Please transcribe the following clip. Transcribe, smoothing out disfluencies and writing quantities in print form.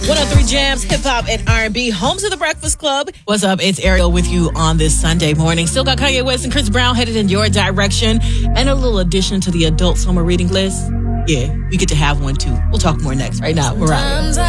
103 Jams, hip hop and R&B, homes of the Breakfast Club. What's up? It's Ariel with you on this Sunday morning. Still got Kanye West and Chris Brown headed in your direction, and a little addition to the adult summer reading list. Yeah, we get to have one too. We'll talk more next. Right now, we're out.